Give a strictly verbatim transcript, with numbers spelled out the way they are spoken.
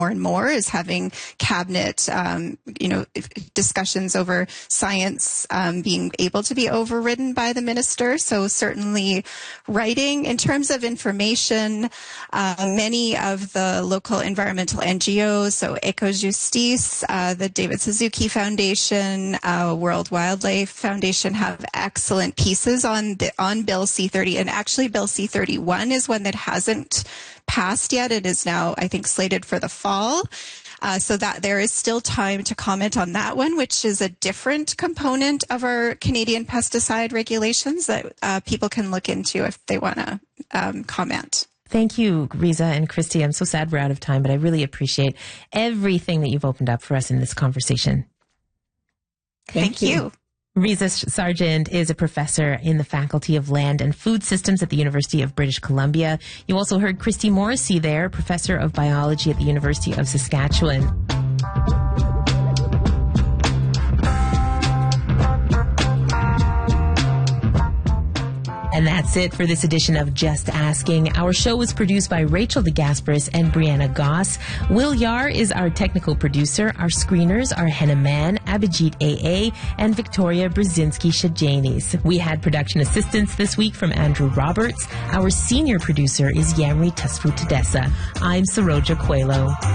more and more is having cabinet, um, you know, discussions over science um, being able to be overridden by the minister. So certainly writing. In terms of information, uh, many of the local environmental N G Os, so EcoJustice, uh, the David Suzuki Foundation, uh, World Wildlife Foundation have excellent pieces on the, on Bill C thirty. And actually Bill C thirty-one is one that hasn't passed yet. It is now, I think, slated for the fall. Uh, so that there is still time to comment on that one, which is a different component of our Canadian pesticide regulations that uh, people can look into if they want to um, comment. Thank you, Riza and Christy. I'm so sad we're out of time, but I really appreciate everything that you've opened up for us in this conversation. Thank, Thank you. you. Riza Sargent is a professor in the Faculty of Land and Food Systems at the University of British Columbia. You also heard Christy Morrissey there, professor of biology at the University of Saskatchewan. And that's it for this edition of Just Asking. Our show was produced by Rachel DeGasperis and Brianna Goss. Will Yar is our technical producer. Our screeners are Henna Mann, Abhijit A A, and Victoria Brzezinski-Shajanis. We had production assistance this week from Andrew Roberts. Our senior producer is Yamri Tasfu Tadessa. I'm Saroja Coelho.